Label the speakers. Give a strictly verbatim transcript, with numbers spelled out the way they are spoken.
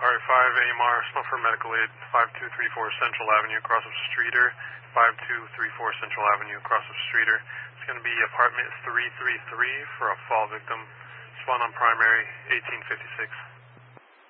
Speaker 1: R five A M R, Snowford Medical Aid, five two three four Central Avenue, across of Streeter, five two three four Central Avenue, across of Streeter. It's going to be apartment three three three for a fall victim. Spawn on primary, eighteen fifty-six.